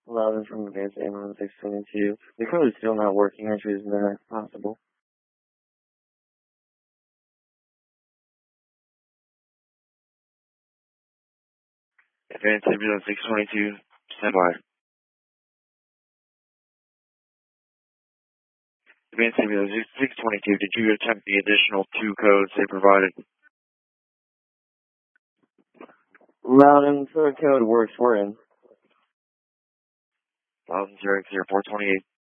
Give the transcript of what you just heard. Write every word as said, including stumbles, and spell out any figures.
Loudon from Advanced Ambulance six twenty-two. The code is still not working, which is not possible. Advanced Ambulance six twenty-two, stand by. Advanced Ambulance six twenty-two, did you attempt the additional two codes they provided? Loudon, third code works, we're in. Loudon zero zero four twenty-eight.